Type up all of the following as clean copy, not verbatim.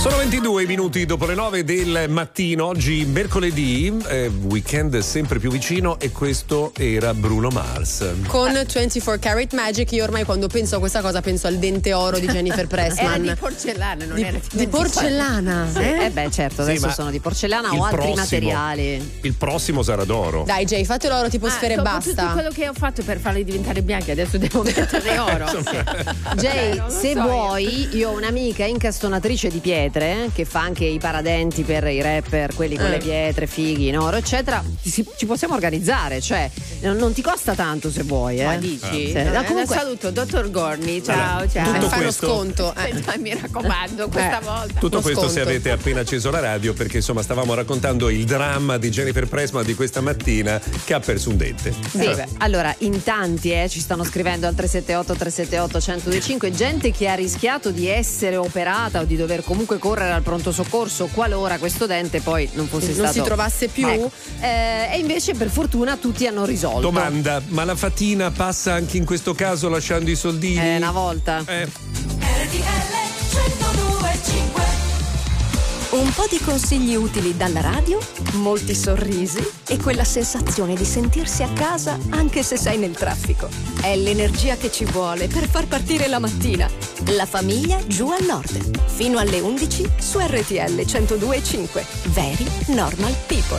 Sono 22 minuti dopo le 9 del mattino, oggi mercoledì, weekend sempre più vicino, e questo era Bruno Mars. Con 24 Karat Magic, io ormai quando penso a questa cosa penso al dente oro di Jennifer Pressman. Era di porcellana, non era di porcellana? Sì. Beh, certo, adesso sono di porcellana o altri materiali. Il prossimo sarà d'oro. Dai Jay, fatelo oro tipo sfere e basta. Tutto quello che ho fatto per farli diventare bianchi, adesso devo mettere oro. Jay, se so vuoi, io ho un'amica incastonatrice di pietre che fa anche i paradenti per i rapper, quelli con le pietre, fighi in oro, eccetera. Ci possiamo organizzare, cioè non ti costa tanto se vuoi. Ma dici? Comunque, saluto, dottor Gorni. Ciao, ciao. Tutto Fai lo questo- sconto. Mi raccomando, questa volta. Tutto Lo questo sconto. se avete appena acceso la radio, perché insomma stavamo raccontando il dramma di Jennifer Pressman di questa mattina, che ha perso un dente. sì, allora in tanti ci stanno scrivendo al 378-378-1025 gente che ha rischiato di essere operata o di dover comunque correre al pronto soccorso qualora questo dente poi non fosse Non stato si trovasse più. Ecco. E invece per fortuna tutti hanno risolto. Domanda, ma la fatina passa anche in questo caso lasciando i soldini? Una volta. Un po' di consigli utili dalla radio, molti sorrisi e quella sensazione di sentirsi a casa anche se sei nel traffico. È l'energia che ci vuole per far partire la mattina. La famiglia giù al nord. Fino alle 11 su RTL 102.5. Very Normal People.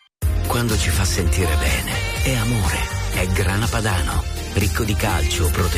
Quando ci fa sentire bene, è amore, è grana padano, ricco di calcio, proteine.